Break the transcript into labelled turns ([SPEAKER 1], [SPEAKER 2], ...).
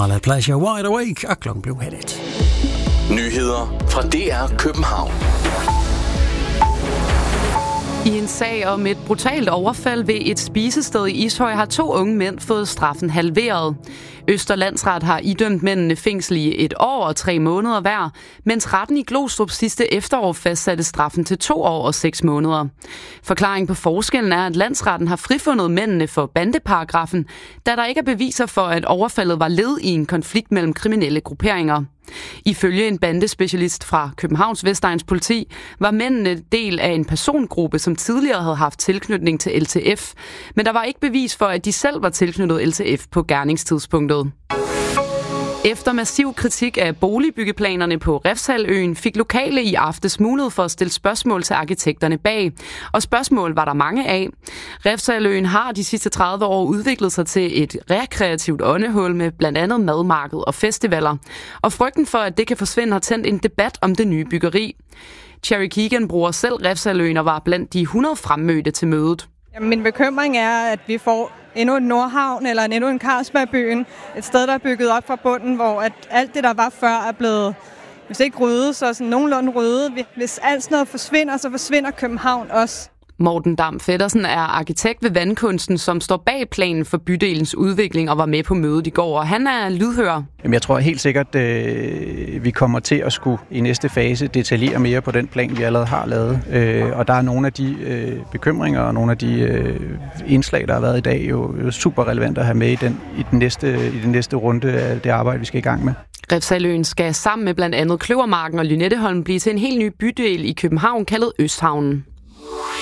[SPEAKER 1] Carla Pleasure, Wide Awake, og klokken blev 1:30.
[SPEAKER 2] Nyheder fra DR København.
[SPEAKER 3] I en sag om et brutalt overfald ved et spisested i Ishøj har 2 unge mænd fået straffen halveret. Østre Landsret har idømt mændene fængsel i 1 år og 3 måneder hver, mens retten i Glostrup sidste efterår fastsatte straffen til 2 år og 6 måneder. Forklaringen på forskellen er, at landsretten har frifundet mændene for bandeparagrafen, da der ikke er beviser for, at overfaldet var led i en konflikt mellem kriminelle grupperinger. Ifølge en bandespecialist fra Københavns Vestegns politi var mændene del af en persongruppe, som tidligere havde haft tilknytning til LTF, men der var ikke bevis for, at de selv var tilknyttet LTF på gerningstidspunktet. Efter massiv kritik af boligbyggeplanerne på Refshaleøen fik lokale i aftes mulighed for at stille spørgsmål til arkitekterne bag. Og spørgsmål var der mange af. Refshaleøen har de sidste 30 år udviklet sig til et rekreativt åndehul med blandt andet madmarked og festivaler. Og frygten for, at det kan forsvinde, har tændt en debat om det nye byggeri. Cherry Keegan bruger selv Refshaleøen og var blandt de 100 fremmødte til mødet.
[SPEAKER 4] Min bekymring er, at vi får endnu en Nordhavn eller endnu en Carlsbergbyen. Et sted, der er bygget op fra bunden, hvor at alt det, der var før, er blevet, hvis ikke ryddet, så sådan nogenlunde ryddet. Hvis alt sådan noget forsvinder, så forsvinder København også.
[SPEAKER 3] Morten Dam Feddersen er arkitekt ved Vandkunsten, som står bag planen for bydelens udvikling og var med på mødet i går, og han er lydhør.
[SPEAKER 5] Jeg tror helt sikkert, vi kommer til at skulle i næste fase detaljere mere på den plan, vi allerede har lavet. Og der er nogle af de bekymringer og nogle af de indslag, der har været i dag, jo super relevant at have med i den næste runde af det arbejde, vi skal i gang med.
[SPEAKER 3] Refshaleøen skal sammen med blandt andet Kløvermarken og Lynetteholm blive til en helt ny bydel i København, kaldet Østhavnen.